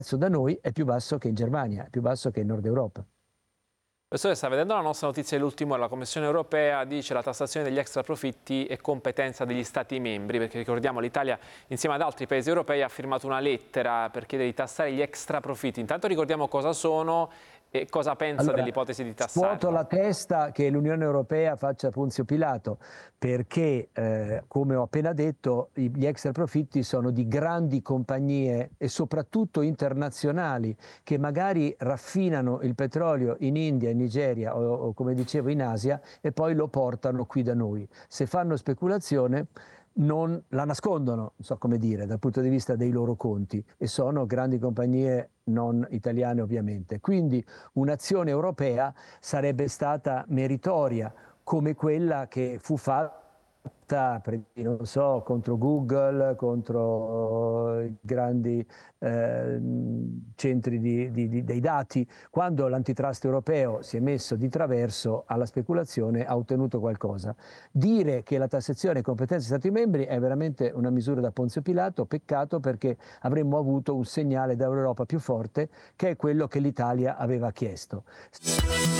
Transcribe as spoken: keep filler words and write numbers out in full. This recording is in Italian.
da noi è più basso che in Germania, è più basso che in Nord Europa. Professore, sta vedendo la nostra notizia dell'ultimo, la Commissione europea dice che la tassazione degli extraprofitti è competenza degli Stati membri, perché ricordiamo l'Italia insieme ad altri paesi europei ha firmato una lettera per chiedere di tassare gli extraprofitti. Intanto ricordiamo cosa sono e cosa pensa Allora, dell'ipotesi di scuoto tassarli. la testa che l'Unione Europea faccia Ponzio Pilato, perché, eh, come ho appena detto, gli extraprofitti sono di grandi compagnie e soprattutto internazionali che magari raffinano il petrolio in India, in Nigeria o, o come dicevo in Asia e poi lo portano qui da noi. Se fanno speculazione non la nascondono, non so come dire, dal punto di vista dei loro conti, e sono grandi compagnie non italiane ovviamente. Quindi un'azione europea sarebbe stata meritoria, come quella che fu fatta, non so, contro Google, contro i grandi eh, centri di, di, di, dei dati. Quando l'antitrust europeo si è messo di traverso alla speculazione ha ottenuto qualcosa. Dire che la tassazione è competenza degli Stati membri è veramente una misura da Ponzio Pilato, peccato, perché avremmo avuto un segnale dall'Europa più forte, che è quello che l'Italia aveva chiesto.